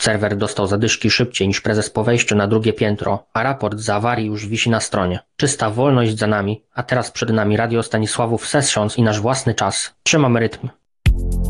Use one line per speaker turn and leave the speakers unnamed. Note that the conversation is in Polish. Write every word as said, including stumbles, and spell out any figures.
Serwer dostał zadyszki szybciej niż prezes po wejściu na drugie piętro, a raport z awarii już wisi na stronie. Czysta wolność za nami, a teraz przed nami Radio Stanisławów Sessions i nasz własny czas. Trzymam rytm.